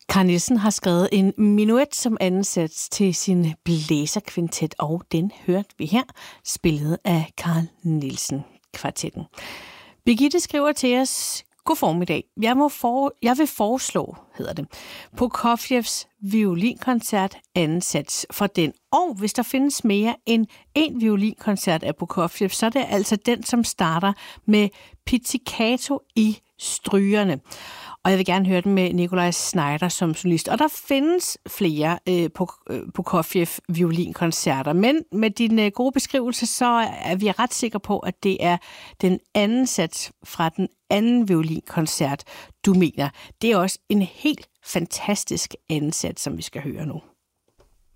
Carl Nielsen har skrevet en menuet som anden sats til sin blæserkvintet, og den hørte vi her, spillet af Carl Nielsen Kvartetten. Birgitte skriver til os: God formiddag. Jeg vil foreslå, hedder det, Prokofievs violinkoncert anden sats for den. Og hvis der findes mere end en violinkoncert af Prokofjev, så er det altså den, som starter med pizzicato i strygerne. Og jeg vil gerne høre den med Nikolaj Znaider som solist. Og der findes flere Prokofjev violinkoncerter, men med din gode beskrivelse, så er vi ret sikre på, at det er den anden sats fra den anden violinkoncert, du mener. Det er også en helt fantastisk anden sats, som vi skal høre nu.